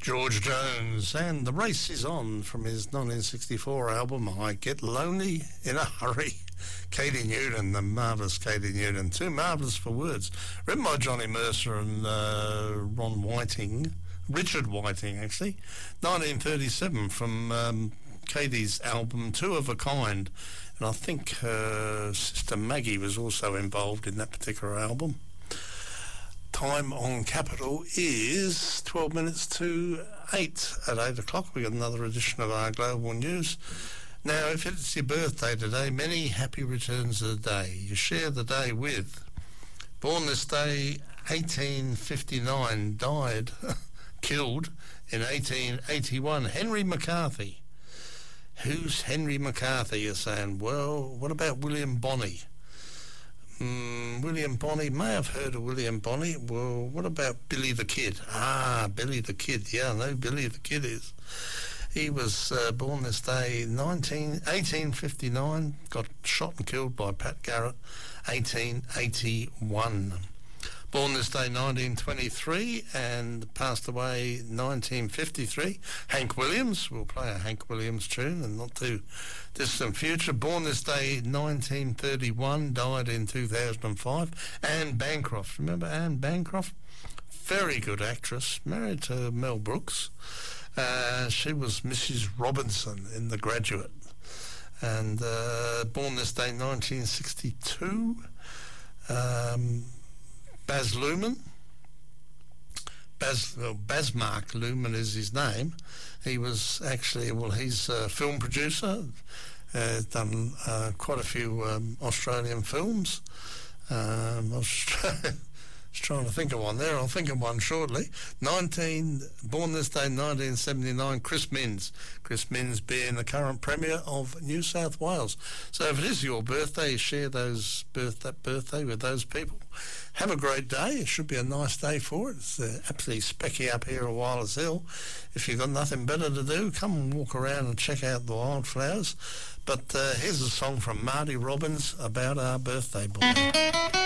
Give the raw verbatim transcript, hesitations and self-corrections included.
George Jones, and The Race Is On from his nineteen sixty-four album I Get Lonely in a Hurry. Katie Newton, the marvellous Katie Newton, too marvellous for words. Written by Johnny Mercer and uh, Ron Whiting, Richard Whiting actually, nineteen thirty-seven, from um, Katie's album Two of a Kind, and I think her sister Maggie was also involved in that particular album. Time on Capital is twelve minutes to eight. At eight o'clock we got another edition of our Global News. Now, if it's your birthday today, many happy returns of the day. You share the day with, born this day eighteen fifty-nine, died, killed in eighteen eighty-one, Henry McCarthy. Who's Henry McCarthy, you're saying? Well, what about William Bonney? Mm, William Bonney, may have heard of William Bonney. Well, what about Billy the Kid? Ah, Billy the Kid, yeah, I know who Billy the Kid is. He was uh, born this day nineteen, eighteen fifty-nine, got shot and killed by Pat Garrett, eighteen eighty-one. Born this day nineteen twenty-three and passed away nineteen fifty-three. Hank Williams, we'll play a Hank Williams tune in not too distant future. Born this day nineteen thirty-one, died in two thousand five. Anne Bancroft, remember Anne Bancroft? Very good actress, married to Mel Brooks. Uh, she was Missus Robinson in The Graduate. And uh, born this day nineteen sixty-two. Um... Baz Luhrmann, Baz, well, Basmark Luhrmann is his name. He was actually, well, he's a film producer, uh, done uh, quite a few um, Australian films. Um, I was trying, was trying to think of one there. I'll think of one shortly. nineteen, born this day, nineteen seventy-nine, Chris Minns. Chris Minns being the current Premier of New South Wales. So if it is your birthday, share those birth, that birthday with those people. Have a great day. It should be a nice day for it. It's uh, absolutely specky up here at Wireless Hill. If you've got nothing better to do, come and walk around and check out the wildflowers. But uh, here's a song from Marty Robbins about our birthday boy.